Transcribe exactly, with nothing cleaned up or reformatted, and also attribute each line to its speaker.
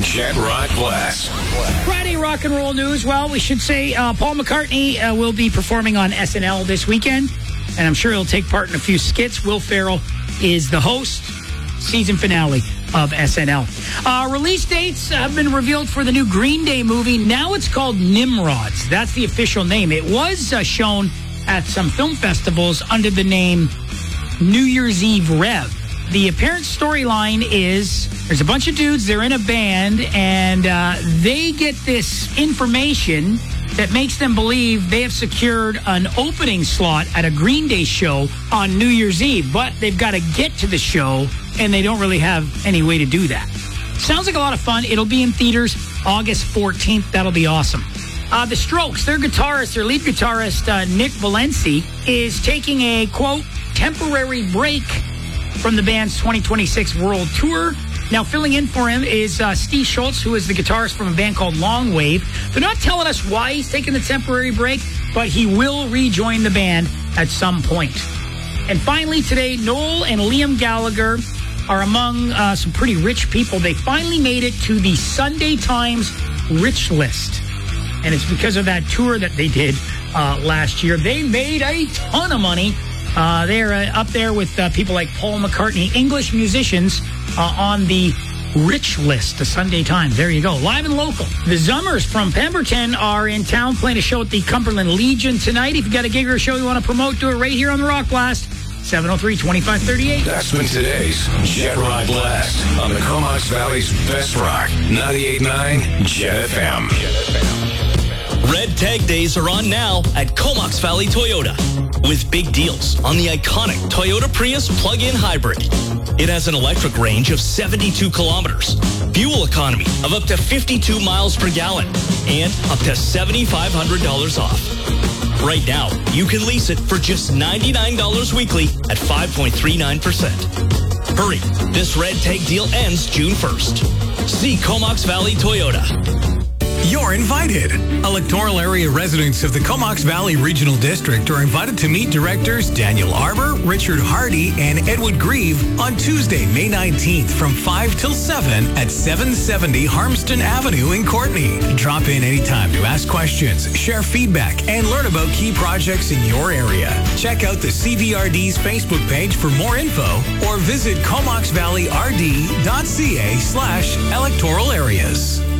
Speaker 1: Jet Rock Blast.
Speaker 2: Friday rock and roll news. Well, we should say uh, Paul McCartney uh, will be performing on S N L this weekend, and I'm sure he'll take part in a few skits. Will Ferrell is the host. Season finale of S N L. Uh, release dates have been revealed for the new Green Day movie. Now it's called Nimrods. That's the official name. It was uh, shown at some film festivals under the name New Year's Eve Rev. The apparent storyline is there's a bunch of dudes, they're in a band, and uh, they get this information that makes them believe they have secured an opening slot at a Green Day show on New Year's Eve, but they've got to get to the show, and they don't really have any way to do that. Sounds like a lot of fun. It'll be in theaters August fourteenth. That'll be awesome. Uh, the Strokes, their guitarist, their lead guitarist, uh, Nick Valenci, is taking a, quote, temporary break from the band's twenty twenty-six World Tour. Now, filling in for him is uh, Steve Schultz, who is the guitarist from a band called Long Wave. They're not telling us why he's taking the temporary break, but he will rejoin the band at some point. And finally, today, Noel and Liam Gallagher are among uh, some pretty rich people. They finally made it to the Sunday Times Rich List. And it's because of that tour that they did uh, last year. They made a ton of money. Uh, they're uh, up there with uh, people like Paul McCartney, English musicians uh, on the Rich List, the Sunday Times. There you go. Live and local. The Zummers from Pemberton are in town playing a show at the Cumberland Legion tonight. If you got a gig or a show you want to promote, do it right here on the Rock Blast. seven oh three, twenty-five thirty-eight.
Speaker 1: That's been today's Jet Rock Blast on the Comox Valley's best rock, ninety-eight point nine Jet F M.
Speaker 3: Red Tag Days are on now at Comox Valley Toyota with big deals on the iconic Toyota Prius plug-in hybrid. It has an electric range of seventy-two kilometers, fuel economy of up to fifty-two miles per gallon, and up to seven thousand five hundred dollars off. Right now, you can lease it for just ninety-nine dollars weekly at five point three nine percent. Hurry, this Red Tag deal ends June first. See Comox Valley Toyota.
Speaker 4: You're invited. Electoral area residents of the Comox Valley Regional District are invited to meet directors Daniel Arbor, Richard Hardy, and Edward Grieve on Tuesday, May nineteenth from five till seven at seven seventy Harmston Avenue in Courtney. Drop in anytime to ask questions, share feedback, and learn about key projects in your area. Check out the C V R D's Facebook page for more info or visit comox valley r d dot c a slash electoral areas.